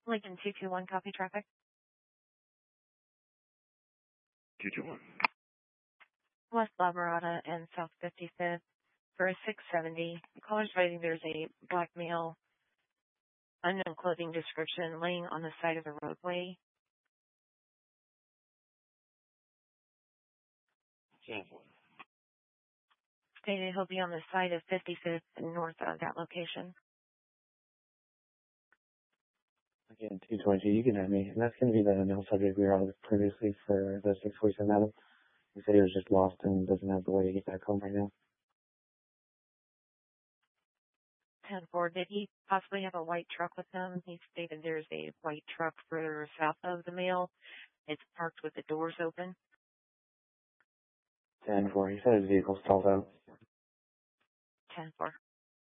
Lincoln 221, copy traffic. 221. West La Mirada and South 55th for a 670. Caller's writing there's a black male, unknown clothing description, laying on the side of the roadway. Stated he'll be on the side of 55th and north of that location. Again, 220, you can have me. And that's going to be the male subject we were on previously for the 647 Adam. He said he was just lost and doesn't have the way to get back home right now. 10-4, did he possibly have a white truck with him? He stated there's a white truck further south of the male. It's parked with the doors open. 10-4, he said his vehicle stalled out. 10-4.